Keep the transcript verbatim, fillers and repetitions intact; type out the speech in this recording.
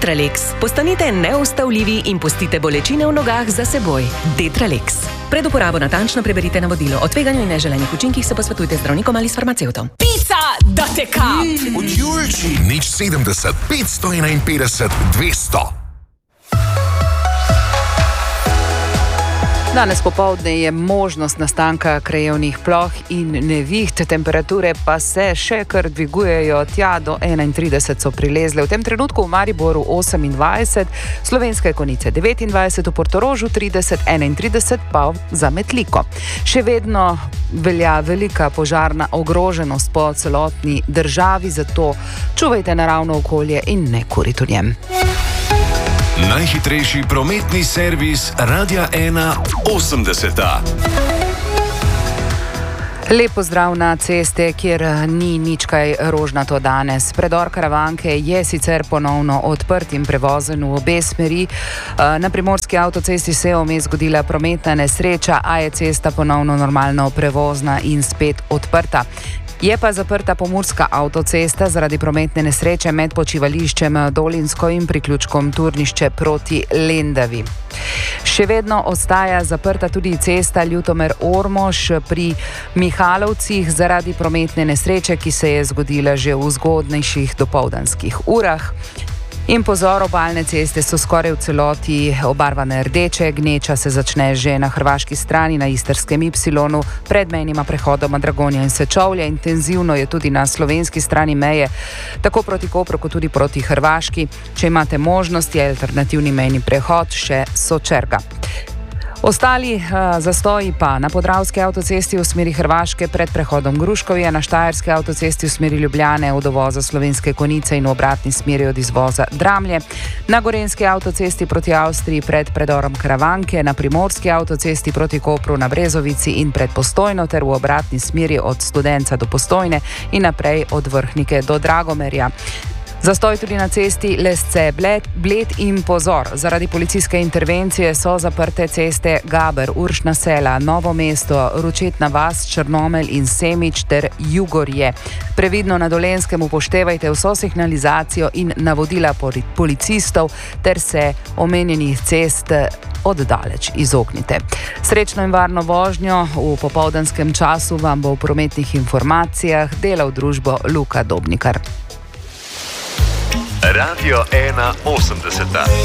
Detralex. Postanite neustavljivi in pustite bolečine v nogah za seboj. Detralex. Pred uporabo natančno preberite navodilo. O tveganju in neželenih učinkih se posvetujte z zdravnikom ali s farmacevtom. Pica, da te kap! Od Julči. Nič sedemdeset, petsto enainpetdeset, dvesto. Danes popoldne je možnost nastanka krajevnih ploh in neviht, temperature pa se še kar dvigujejo, tja do enaintrideset so prilezle. V tem trenutku v Mariboru osemindvajset, Slovenske Konjice devetindvajset, v Portorožu trideset, enaintrideset pa za Metliko. Še vedno velja velika požarna ogroženost po celotni državi, zato čuvajte naravno okolje in ne kurite v njem. Najhitrejši prometni servis Radia ena osemdeseta. Lep pozdrav na ceste, kjer ni nič kaj rožnato danes. Predor Karavanke je sicer ponovno odprt in prevozen v obe smeri. Na primorski avtocesti se je vmes zgodila prometna nesreča, a je cesta ponovno normalno prevozna in spet odprta. Je pa zaprta pomurska avtocesta zaradi prometne nesreče med počivališčem Dolinsko in priključkom Turnišče proti Lendavi. Še vedno ostaja zaprta tudi cesta Ljutomer-Ormož pri Mihalovcih zaradi prometne nesreče, ki se je zgodila že v zgodnejših dopoldanskih urah. In pozor, obalne ceste so skoraj v celoti obarvane rdeče, gneča se začne že na hrvaški strani, na istrskem Ipsilonu, pred mejnima prehodoma Dragonja in Sečovlje. Intenzivno je tudi na slovenski strani meje, tako proti Kopru kot tudi proti Hrvaški. Če imate možnost, je alternativni mejni prehod še Sočerga. Ostali uh, zastoji pa na Podravski avtocesti v smeri Hrvaške pred prehodom Gruškovje, na Štajerski avtocesti v smeri Ljubljane od uvoza Slovenske Konjice in v obratni smeri od izvoza Dramlje, na Gorenjski avtocesti proti Avstriji pred predorom Karavanke, na Primorski avtocesti proti Kopru na Brezovici in pred Postojno ter v obratni smeri od Studenca do Postojne in naprej od Vrhnike do Dragomerja. Zastoj tudi na cesti Lesce-Bled in pozor. Zaradi policijske intervencije so zaprte ceste Gaber, Uršna Sela, Novo mesto, Ručetna vas, Črnomelj in Semič ter Jugorje. Previdno na Dolenjskem upoštevajte vso signalizacijo in navodila policistov ter se omenjenih cest oddaleč izognite. Srečno in varno vožnjo v popoldanskem času vam bo v prometnih informacijah delal družbo Luka Dobnikar. Radio ena osemdeseta.